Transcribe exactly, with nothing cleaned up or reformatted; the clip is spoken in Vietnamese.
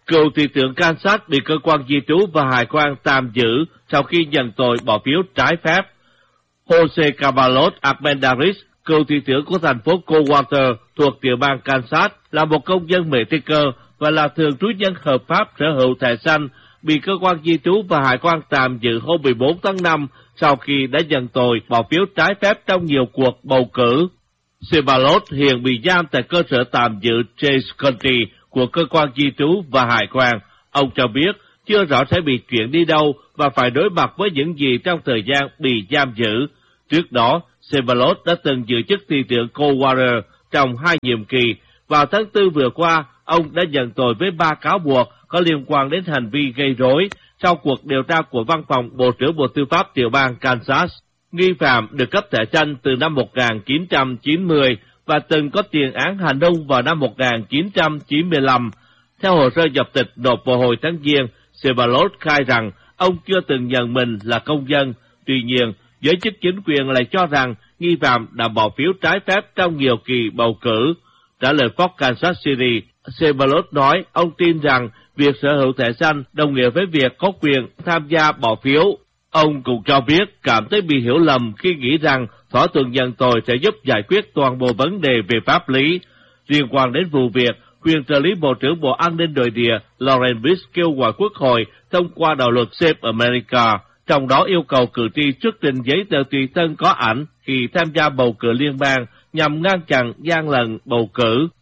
Cựu thị trưởng Kansas bị cơ quan di trú và hải quan tạm giữ sau khi nhận tội bỏ phiếu trái phép. Jose Carvalho Armendariz, cựu thị trưởng của thành phố Coldwater thuộc tiểu bang Kansas, là một công dân Mexico và là thường trú nhân hợp pháp sở hữu thẻ xanh, bị cơ quan di trú và hải quan tạm giữ hôm mười bốn tháng năm sau khi đã nhận tội bỏ phiếu trái phép trong nhiều cuộc bầu cử. Ceballos hiện bị giam tại cơ sở tạm giữ Chase County của cơ quan di trú và hải quan. Ông cho biết chưa rõ sẽ bị chuyển đi đâu và phải đối mặt với những gì trong thời gian bị giam giữ. Trước đó, Ceballos đã từng giữ chức thị trưởng Coldwater trong hai nhiệm kỳ. Vào tháng tư vừa qua, ông đã nhận tội với ba cáo buộc có liên quan đến hành vi gây rối sau cuộc điều tra của văn phòng Bộ trưởng Bộ Tư pháp tiểu bang Kansas. Nghi phạm được cấp thẻ xanh từ năm một nghìn chín trăm chín mươi và từng có tiền án hành hung vào năm một nghìn chín trăm chín mươi lăm. Theo hồ sơ nhập tịch nộp vào hồi tháng Giêng, Ceballos khai rằng ông chưa từng nhận mình là công dân. Tuy nhiên, giới chức chính quyền lại cho rằng nghi phạm đã bỏ phiếu trái phép trong nhiều kỳ bầu cử. Trả lời Fox Kansas City, Ceballos nói ông tin rằng việc sở hữu thẻ xanh đồng nghĩa với việc có quyền tham gia bỏ phiếu. Ông cũng cho biết cảm thấy bị hiểu lầm khi nghĩ rằng thỏa thuận nhận tội sẽ giúp giải quyết toàn bộ vấn đề về pháp lý. Liên quan đến vụ việc, quyền trợ lý Bộ trưởng Bộ An ninh Nội địa Lauren Biss kêu gọi Quốc hội thông qua đạo luật Save America, trong đó yêu cầu cử tri xuất trình giấy tờ tùy thân có ảnh khi tham gia bầu cử liên bang nhằm ngăn chặn gian lận bầu cử.